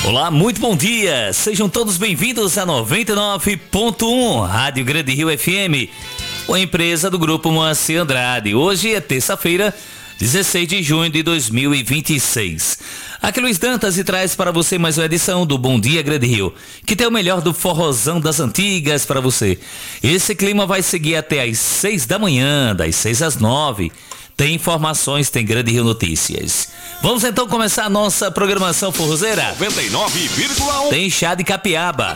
Olá, muito bom dia. Sejam todos bem-vindos a 99.1 Rádio Grande Rio FM, uma empresa do Grupo Moacir Andrade. Hoje é terça-feira, 16 de junho de 2026. Aqui Luiz Dantas e traz para você mais uma edição do Bom Dia Grande Rio, que tem o melhor do forrozão das antigas para você. Esse clima vai seguir até às 6 da manhã, das 6 às 9. Tem informações, tem Grande Rio Notícias. Vamos então começar a nossa programação forrozeira. 99,1. Tem chá de capiaba.